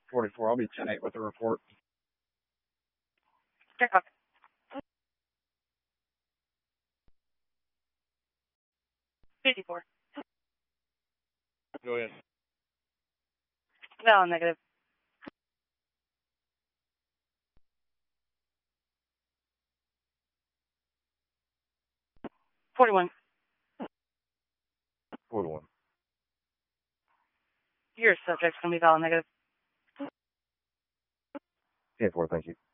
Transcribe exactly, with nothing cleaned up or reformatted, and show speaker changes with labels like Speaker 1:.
Speaker 1: forty-four. I'll be ten eight with the report.
Speaker 2: Check up. fifty-four.
Speaker 1: Go ahead.
Speaker 2: No, negative. forty-one.
Speaker 1: forty-one.
Speaker 2: Your subject's going to be valid negative.
Speaker 1: ten four, thank you.